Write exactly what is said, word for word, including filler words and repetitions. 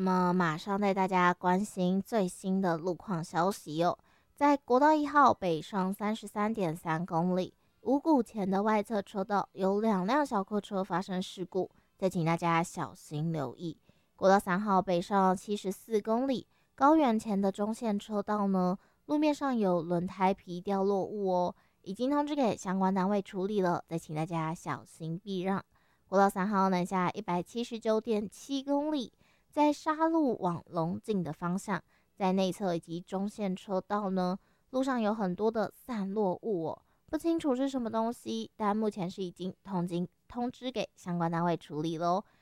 么马上带大家关心最新的路况消息哦。在国道一号北上三十三点三公里，五股前的外侧车道有两辆小客车发生事故，再请大家小心留意。国道三号北上七十四公里，高原前的中线车道呢，路面上有轮胎皮掉落物哦，已经通知给相关单位处理了，再请大家小心避让。国道三号南下一百七十九点七公里，在沙鹿往龙井的方向，在内侧以及中线车道呢，路上有很多的散落物哦，不清楚是什么东西，但目前是已经通经通知给相关单位处理喽。